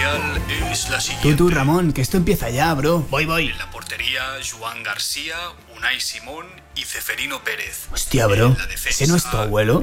inicial es la siguiente. Tú, Ramón, que esto empieza ya, bro. Voy. En la portería, Joan García, Unai Simón y Ceferino Pérez. Hostia, bro. En la defensa, ¿Ese no es tu abuelo?